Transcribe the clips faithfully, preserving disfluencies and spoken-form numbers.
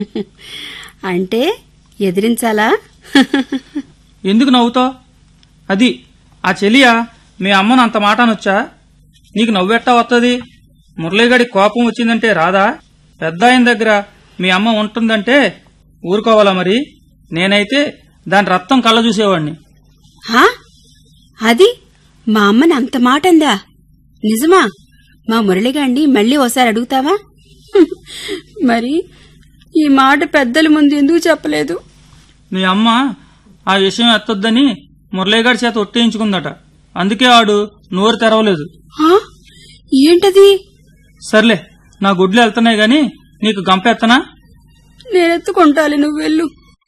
అంటే ఎదిరించాలా? ఎందుకు నవ్వుతావు? అది ఆ చెలియా మీ అమ్మను అంత మాట అనొచ్చా? నీకు నవ్వెట్టా వస్తుంది? మురళీగడి కోపం వచ్చిందంటే రాదా? పెద్ద ఆయన దగ్గర మీ అమ్మ ఉంటుందంటే ఊరుకోవాలా మరి? నేనైతే దాని రక్తం కళ్ళ చూసేవాడిని. అది మా అమ్మని అంత మాట అందా? నిజమా? మా మురళిగాండి మళ్ళీ ఓసారి అడుగుతావా? మరి ఈ మాట పెద్దల ముందు ఎందుకు చెప్పలేదు? మీ అమ్మ ఆ విషయం ఎత్తొద్దని మురళీగాడి చేత ఒట్టేయించుకుందట. అందుకే ఆడు నోరు తెరవలేదు. ఏంటది? సర్లే, నా గుడ్లు వెళ్తున్నాయి గాని నీకు గంపెత్తనా? నేనెత్తుకుంటాలి, నువ్వు వెళ్ళు.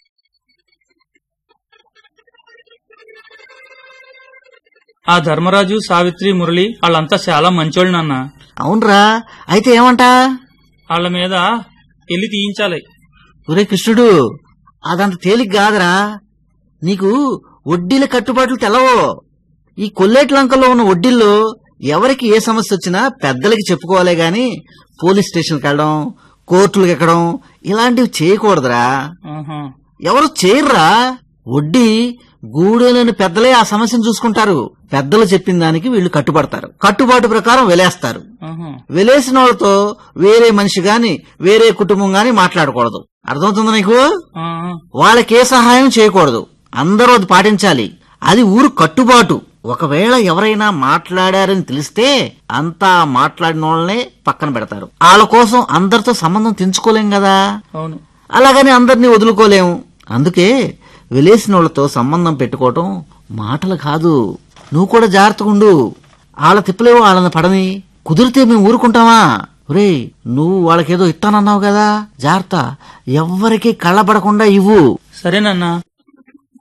ఆ ధర్మరాజు, సావిత్రి, మురళి వాళ్ళంతా చాలా మంచోళ్ళు నాన్న. అవునరా, అయితే ఏమంటా? వాళ్ళ మీద పెళ్లి తీయించాలి. ఒరే కృష్ణుడు, అదంత తేలిక కాదురా. నీకు వడ్డీల కట్టుబాట్లు తెలవో. ఈ కొల్లేట్లంకలో ఉన్న వడ్డీల్లో ఎవరికి ఏ సమస్య వచ్చినా పెద్దలకి చెప్పుకోవాలే గాని పోలీస్ స్టేషన్కి వెళ్ళడం, కోర్టులకు ఎక్కడం ఇలాంటివి చేయకూడదురా. ఎవరు చేయర్రా. వడ్డీ గూడెలని పెద్దలే ఆ సమస్యను చూసుకుంటారు. పెద్దలు చెప్పిన దానికి వీళ్లు కట్టుబడతారు. కట్టుబాటు ప్రకారం వెలేస్తారు. వెలేసిన వాళ్ళతో వేరే మనిషి గాని వేరే కుటుంబం గాని మాట్లాడకూడదు. అర్థమవుతుందా నీకు? వాళ్ళకే సహాయం చేయకూడదు. అందరూ అది పాటించాలి. అది ఊరు కట్టుబాటు. ఒకవేళ ఎవరైనా మాట్లాడారని తెలిస్తే అంతా మాట్లాడిన వాళ్ళనే పక్కన పెడతారు. వాళ్ళ కోసం అందరితో సంబంధం తెంచుకోలేం కదా. అలాగని అందరినీ వదులుకోలేము. అందుకే వెలేసిన వాళ్ళతో సంబంధం పెట్టుకోవటం మాటలు కాదు. నువ్వు కూడా జాగ్రత్తగా ఉండు. వాళ్ళ తిప్పలేవు, వాళ్ళని పడని. కుదిరితే మేము ఊరుకుంటామా? రే, నువ్వు వాళ్ళకేదో ఇస్తానన్నావు కదా, జాగ్రత్త. ఎవ్వరికీ కళ్ళబడకుండా ఇవ్వు. సరేనన్నా.